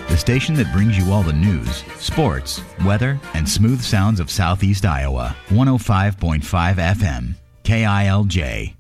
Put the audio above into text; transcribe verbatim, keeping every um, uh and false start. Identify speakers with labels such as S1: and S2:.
S1: the station that brings you all the news, sports, weather, and smooth sounds of Southeast Iowa. one oh five point five F M, K I L J.